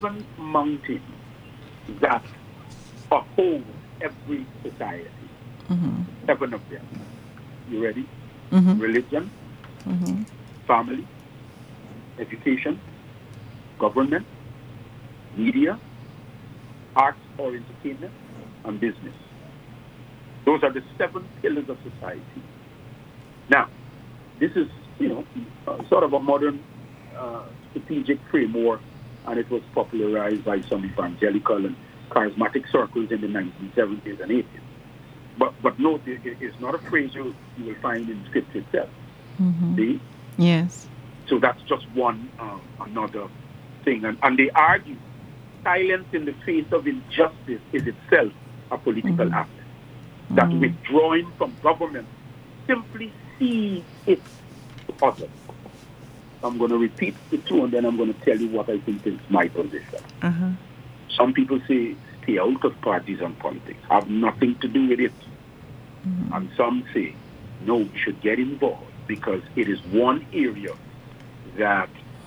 seven mountains that uphold every society. Mm-hmm. Seven of them. You ready? Mm-hmm. Religion, Mm-hmm. family, education, government, media, arts or entertainment, and business. Those are the seven pillars of society. Now, this is, sort of a modern strategic framework, and it was popularized by some evangelical and charismatic circles in the 1970s and 80s. But note, it's not a phrase you will find in scripture itself. Mm-hmm. See? Yes. So that's just one another thing. And they argue silence in the face of injustice is itself a political Mm-hmm. act. That Mm-hmm. withdrawing from government simply cedes it to others. I'm going to repeat the two and then I'm going to tell you what I think is my position. Uh-huh. Some people say stay out of parties and politics, have nothing to do with it. Mm-hmm. And some say no, you should get involved because it is one area that